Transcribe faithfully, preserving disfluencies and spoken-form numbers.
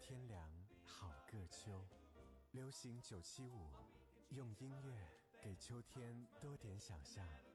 天凉好个秋。流行九七五，用音乐给秋天多点想象。